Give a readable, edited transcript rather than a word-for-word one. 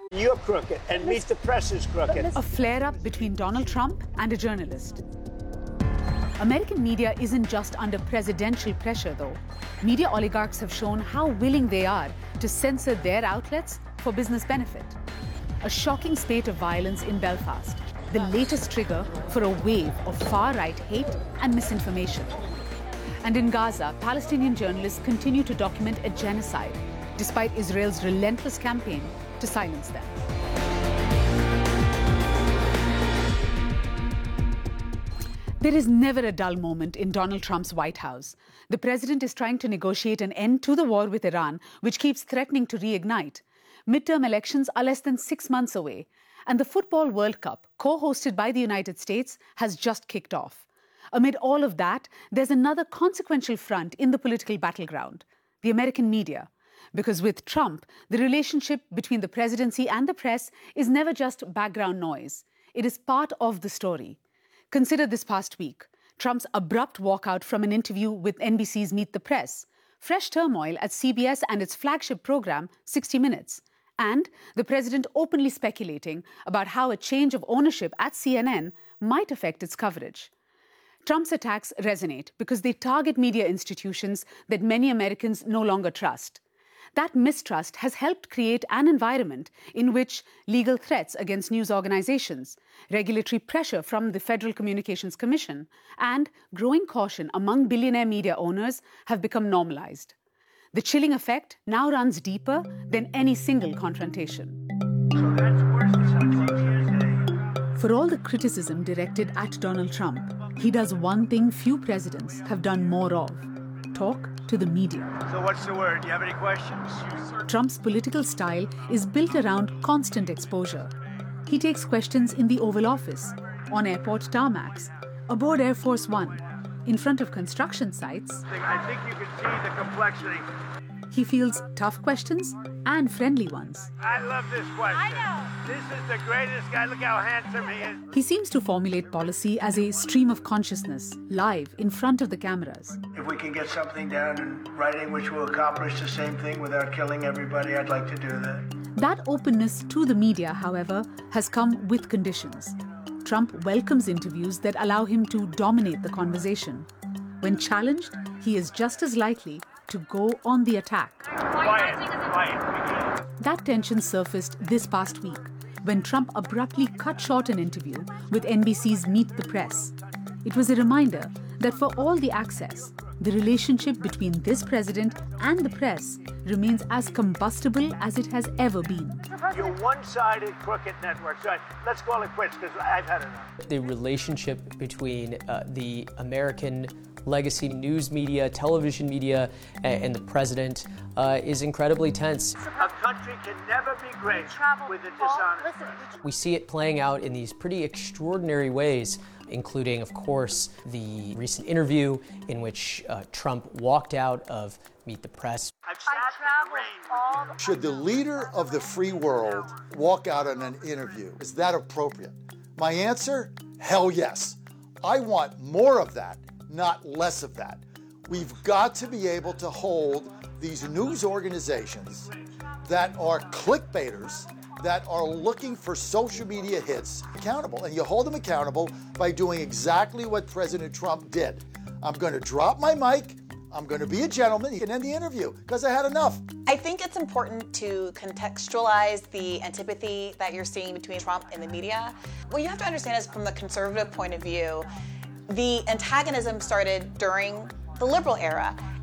You're crooked, and Meet the Press is crooked. A flare-up between Donald Trump and a journalist. American media isn't just under presidential pressure, though. Media oligarchs have shown how willing they are to censor their outlets for business benefit. A shocking spate of violence in Belfast, the latest trigger for a wave of far-right hate and misinformation. And in Gaza, Palestinian journalists continue to document a genocide, despite Israel's relentless campaign to silence them. There is never a dull moment in Donald Trump's White House. The president is trying to negotiate an end to the war with Iran, which keeps threatening to reignite. Midterm elections are less than 6 months away, and the Football World Cup, co-hosted by the United States, has just kicked off. Amid all of that, there's another consequential front in the political battleground: the American media. Because with Trump, the relationship between the presidency and the press is never just background noise. It is part of the story. Consider this past week: Trump's abrupt walkout from an interview with NBC's Meet the Press, fresh turmoil at CBS and its flagship program, 60 Minutes, and the president openly speculating about how a change of ownership at CNN might affect its coverage. Trump's attacks resonate because they target media institutions that many Americans no longer trust. That mistrust has helped create an environment in which legal threats against news organizations, regulatory pressure from the Federal Communications Commission, and growing caution among billionaire media owners have become normalized. The chilling effect now runs deeper than any single confrontation. For all the criticism directed at Donald Trump, he does one thing few presidents have done more of: talk to the media. So what's the word? Do you have any questions? Trump's political style is built around constant exposure. He takes questions in the Oval Office, on airport tarmacs, aboard Air Force One, in front of construction sites. I think you can see the complexity. He fields tough questions and friendly ones. I love this question. I know. This is the greatest guy. Look how handsome he is. He seems to formulate policy as a stream of consciousness, live in front of the cameras. If we can get something down in writing which will accomplish the same thing without killing everybody, I'd like to do that. That openness to the media, however, has come with conditions. Trump welcomes interviews that allow him to dominate the conversation. When challenged, he is just as likely to go on the attack. Quiet. That tension surfaced this past week when Trump abruptly cut short an interview with NBC's Meet the Press. It was a reminder that for all the access, the relationship between this president and the press remains as combustible as it has ever been. You're one-sided crooked network. So let's call it quits, because I've had enough. The relationship between the American legacy news media, television media, and the president is incredibly tense. A country can never be great with a dishonest press. We see it playing out in these pretty extraordinary ways, including, of course, the recent interview in which Trump walked out of Meet the Press. Should the leader of the free world walk out on an interview? Is that appropriate? My answer, hell yes. I want more of that, not less of that. We've got to be able to hold these news organizations that are clickbaiters, that are looking for social media hits, accountable. And you hold them accountable by doing exactly what President Trump did. I'm going to drop my mic. I'm going to be a gentleman. He can end the interview because I had enough. I think it's important to contextualize the antipathy that you're seeing between Trump and the media. What you have to understand is, from the conservative point of view, the antagonism started during the liberal era.